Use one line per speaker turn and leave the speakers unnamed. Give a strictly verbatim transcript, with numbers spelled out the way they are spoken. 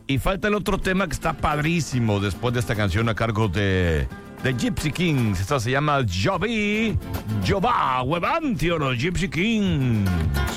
Y falta el otro tema que está padrísimo después de esta canción a cargo de, de Gypsy Kings. Esta se llama Joby, Jobá, Huevantio, los Gypsy Kings.